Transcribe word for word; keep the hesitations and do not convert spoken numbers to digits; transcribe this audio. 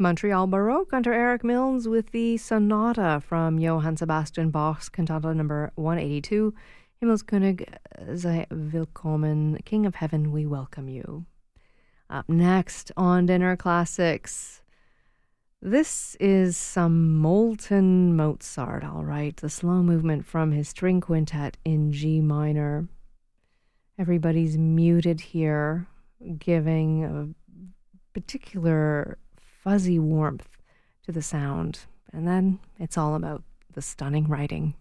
Montreal Baroque under Eric Milnes with the Sonata from Johann Sebastian Bach's Cantata number one eighty-two, Himmelskönig sei willkommen, King of Heaven, we welcome you. Up next on Dinner Classics, this is some molten Mozart, all right, the slow movement from his string quintet in G minor. Everybody's muted here, giving a particular fuzzy warmth to the sound. And then it's all about the stunning writing.